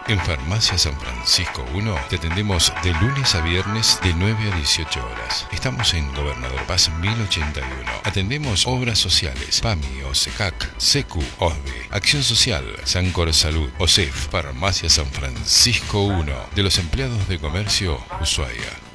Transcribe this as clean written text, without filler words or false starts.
En Farmacia San Francisco 1 te atendemos de lunes a viernes de 9 a 18 horas. Estamos en Gobernador Paz 1081. Atendemos obras sociales, PAMI, OSECAC, SECU, OSBE, Acción Social, Sancor Salud, OSEF. Farmacia San Francisco 1, de los empleados de comercio Ushuaia.